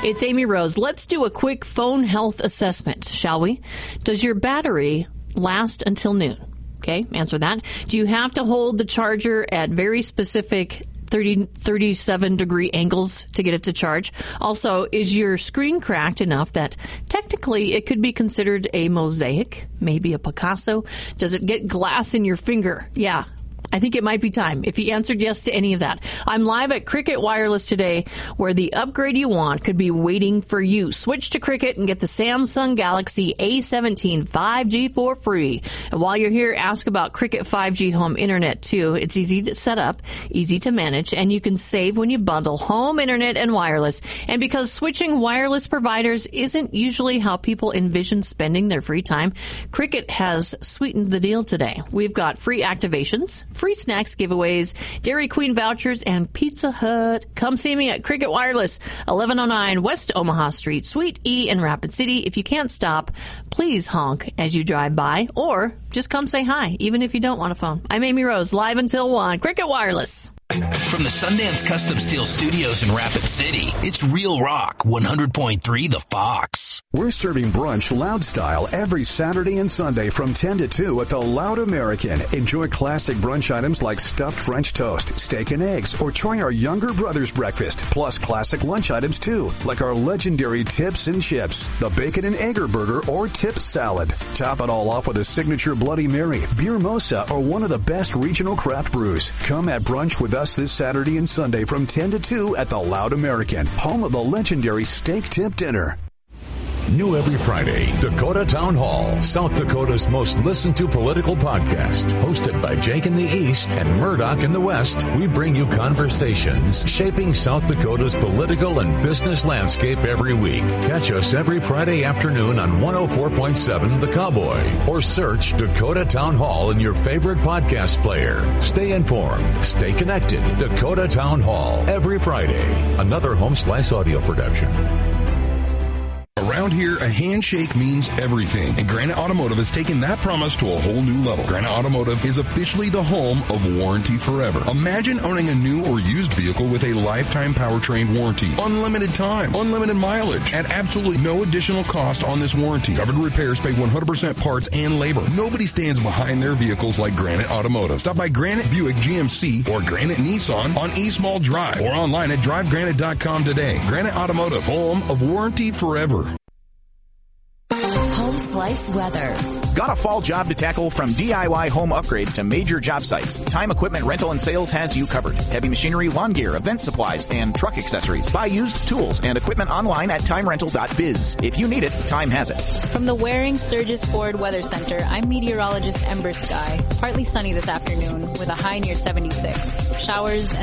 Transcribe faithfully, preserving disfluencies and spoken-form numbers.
It's Amy Rose. Let's do a quick phone health assessment, shall we? Does your battery last until noon? Okay, answer that. Do you have to hold the charger at very specific thirty, thirty-seven degree angles to get it to charge? Also, is your screen cracked enough that technically it could be considered a mosaic, maybe a Picasso? Does it get glass in your finger? Yeah. I think it might be time if you answered yes to any of that. I'm live at Cricket Wireless today, where the upgrade you want could be waiting for you. Switch to Cricket and get the Samsung Galaxy A seventeen five G for free. And while you're here, ask about Cricket five G Home Internet, too. It's easy to set up, easy to manage, and you can save when you bundle home internet and wireless. And because switching wireless providers isn't usually how people envision spending their free time, Cricket has sweetened the deal today. We've got free activations, free snacks giveaways, Dairy Queen vouchers, and Pizza Hut. Come see me at Cricket Wireless, eleven oh nine West Omaha Street, Suite E in Rapid City. If you can't stop, please honk as you drive by, or just come say hi, even if you don't want a phone. I'm Amy Rose, live until one. Cricket Wireless. From the Sundance Custom Steel Studios in Rapid City, it's Real Rock one hundred point three The Fox. We're serving brunch loud style every Saturday and Sunday from ten to two at the Loud American. Enjoy classic brunch items like stuffed French toast, steak and eggs, or try our younger brother's breakfast, plus classic lunch items too, like our legendary tips and chips, the bacon and egger burger or tip salad. Top it all off with a signature Bloody Mary, beer mosa, or one of the best regional craft brews. Come at brunch with us this Saturday and Sunday from ten to two at the Loud American, home of the legendary steak tip dinner. New every Friday, Dakota Town Hall, South Dakota's most listened to political podcast. Hosted by Jake in the East and Murdoch in the West, we bring you conversations shaping South Dakota's political and business landscape every week. Catch us every Friday afternoon on one oh four point seven The Cowboy, or search Dakota Town Hall in your favorite podcast player. Stay informed, stay connected. Dakota Town Hall, every Friday. Another Home Slice audio production. Around here, a handshake means everything, and Granite Automotive has taken that promise to a whole new level. Granite Automotive is officially the home of Warranty Forever. Imagine owning a new or used vehicle with a lifetime powertrain warranty, unlimited time, unlimited mileage, at absolutely no additional cost on this warranty. Covered repairs pay one hundred percent parts and labor. Nobody stands behind their vehicles like Granite Automotive. Stop by Granite Buick G M C or Granite Nissan on East Mall Drive or online at drive granite dot com today. Granite Automotive, home of Warranty Forever. Home Slice weather. Got a fall job to tackle? From D I Y home upgrades to major job sites, Time Equipment Rental and Sales has you covered. Heavy machinery, lawn gear, event supplies, and truck accessories. Buy used tools and equipment online at time rental dot biz. If you need it, Time has it. From the Waring Sturgis Ford Weather Center, I'm meteorologist Ember Sky. Partly sunny this afternoon with a high near seventy-six. Showers and